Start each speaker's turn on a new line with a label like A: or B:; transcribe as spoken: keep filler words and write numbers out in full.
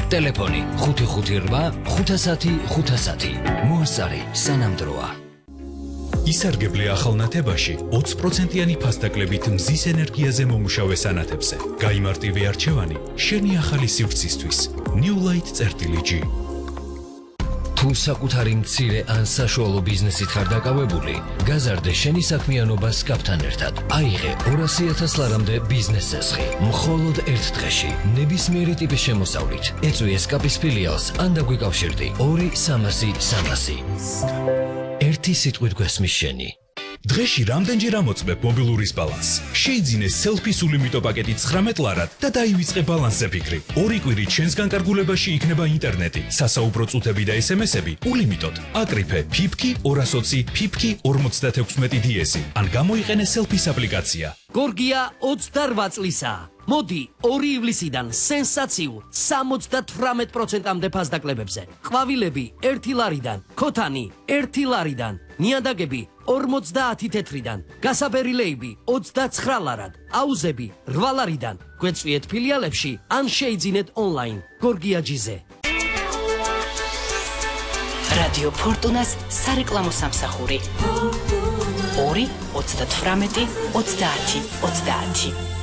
A: ტელეფონი ხუთი ხუთი რვა ხუთასათი ხუთასათი. მოასწარი სანამდროა.
B: ისარგებლე ახალ ნათებაში ოცი პროცენტიანი ფასდაკლებით მზის ენერგიაზე მომუშავე სანათებზე. გაიმარტივე არჩევანი შენი ახალი სივრცისთვის. New Light G.
A: თუ საკუთარი მცირე ან საშუალო ბიზნესით ხარ დაკავებული, გაზარდე შენი საქმიანობა სკაფთან ერთად. აიღე ორასი ათას ლარამდე ბიზნეს ზესხი. მხოლოდ ერთ დღეში, ნებისმიერი ტიპის შემოსავლით. ეწვი სკაფის ფილიალს ან დაგვიკავშირდი ორი სამასი სამასი. ერთი სიტყვით გვესმის შენი.
B: დღეში რამდენჯერ ამოწმებ მობილურის ბალანსს? შეიძინე სელფის ულიმიტო პაკეტი ცხრამეტ ლარად და დაივიწყე ბალანსზე ფიქრი. ორი კვირით შენს განკარგულებაში იქნება ინტერნეტი, სასაუბრო წუთები და ესემესები ულიმიტოდ. აკრიფე ფიფკი ორას ოცი ფიფკი ორმოცდათექვსმეტი დიესი ან გამოიყენე სელფის აპლიკაცია.
C: გორგია ოცდარვა წლისაა. მოდი ორი ივლისიდან სენსაციულ სამოცდათვრამეტ პროცენტამდე ფასდაკლებებზე. ყვავილები ერთი ლარიდან, ქოთანი ერთი ლარიდან, ნიადაგები ორმოცდაათი თეთრიდან, გასაბერილეები ოცდაცხრა ლარად, აუზები რვა ლარიდან. გვეწვიეთ ფილიალებში ან შეიძინეთ ონლაინ. გორგია ჯიზე.
D: რადიო ფორტუნას სარეკლამო სამსახური. ორი ოცდათვრამეტი ოცდაათი ოცდაათი.